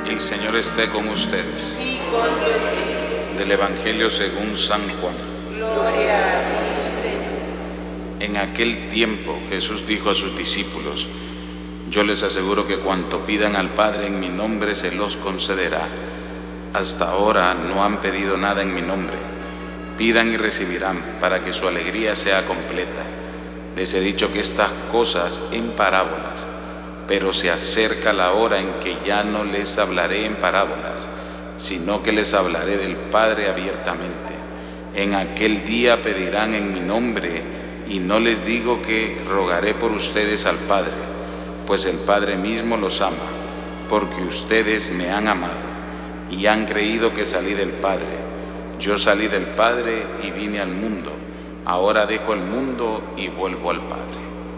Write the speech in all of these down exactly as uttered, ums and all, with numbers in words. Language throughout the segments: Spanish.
El Señor esté con ustedes. Y con tu espíritu. Del Evangelio según San Juan. Gloria a ti, Señor. En aquel tiempo Jesús dijo a sus discípulos: yo les aseguro que cuanto pidan al Padre en mi nombre se los concederá. Hasta ahora no han pedido nada en mi nombre. Pidan y recibirán, para que su alegría sea completa. Les he dicho que estas cosas en parábolas, pero se acerca la hora en que ya no les hablaré en parábolas, sino que les hablaré del Padre abiertamente. En aquel día pedirán en mi nombre, y no les digo que rogaré por ustedes al Padre, pues el Padre mismo los ama, porque ustedes me han amado y han creído que salí del Padre. Yo salí del Padre y vine al mundo. Ahora dejo el mundo y vuelvo al Padre.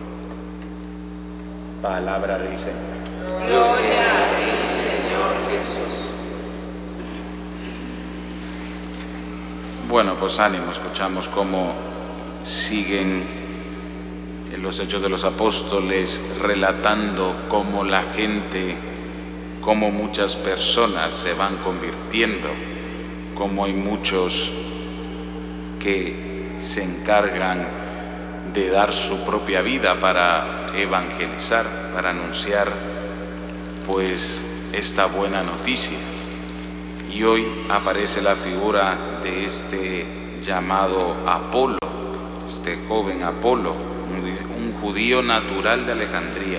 Palabra del Señor. Gloria a ti, Señor Jesús. Bueno, pues ánimo, escuchamos cómo siguen en los Hechos de los Apóstoles relatando cómo la gente, cómo muchas personas se van convirtiendo, cómo hay muchos que se encargan de dar su propia vida para evangelizar, para anunciar pues esta buena noticia. Y hoy aparece la figura de este llamado Apolo, este joven Apolo, un judío natural de Alejandría,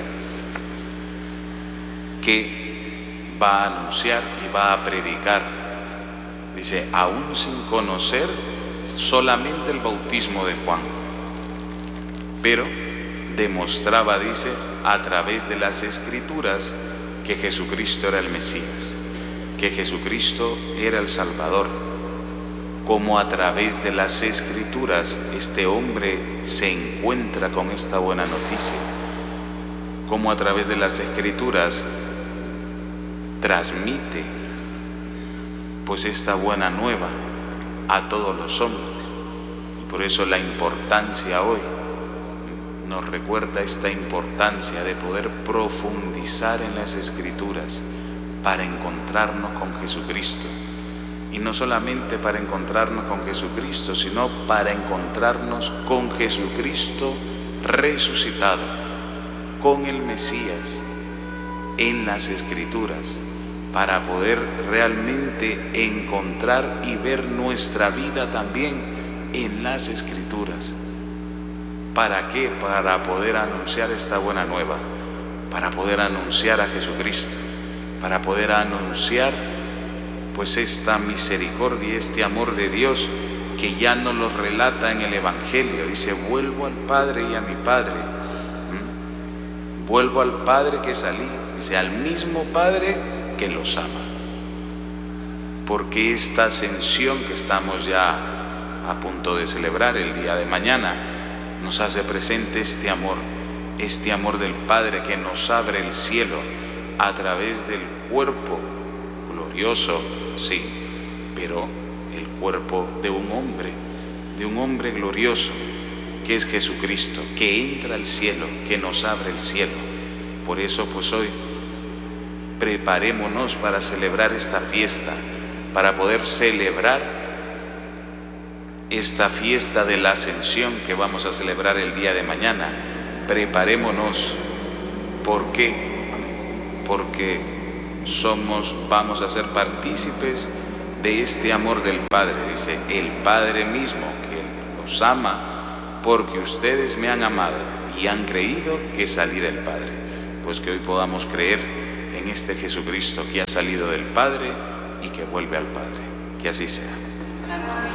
que va a anunciar y va a predicar. Dice, aún sin conocer solamente el bautismo de Juan, pero demostraba, dice, a través de las Escrituras que Jesucristo era el Mesías, que Jesucristo era el Salvador. Como a través de las Escrituras este hombre se encuentra con esta buena noticia, como a través de las Escrituras transmite pues esta buena nueva a todos los hombres. Y por eso la importancia hoy nos recuerda esta importancia de poder profundizar en las Escrituras para encontrarnos con Jesucristo. Y no solamente para encontrarnos con Jesucristo, sino para encontrarnos con Jesucristo resucitado, con el Mesías en las Escrituras, para poder realmente encontrar y ver nuestra vida también en las Escrituras. ¿Para qué? Para poder anunciar esta buena nueva, para poder anunciar a Jesucristo, para poder anunciar pues esta misericordia, este amor de Dios que ya nos los relata en el Evangelio. Dice, vuelvo al Padre y a mi Padre. ¿Mm? Vuelvo al Padre que salí, dice, al mismo Padre que los ama. Porque esta ascensión que estamos ya a punto de celebrar el día de mañana nos hace presente este amor, este amor del Padre que nos abre el cielo a través del cuerpo glorioso, sí, pero el cuerpo de un hombre, de un hombre glorioso, que es Jesucristo, que entra al cielo, que nos abre el cielo. Por eso, pues hoy, preparémonos para celebrar esta fiesta, para poder celebrar esta fiesta de la Ascensión que vamos a celebrar el día de mañana. Preparémonos. ¿Por qué? Porque somos, vamos a ser partícipes de este amor del Padre. Dice, el Padre mismo que los ama, porque ustedes me han amado y han creído que salí del Padre. Pues que hoy podamos creer en este Jesucristo que ha salido del Padre y que vuelve al Padre. Que así sea. Amén.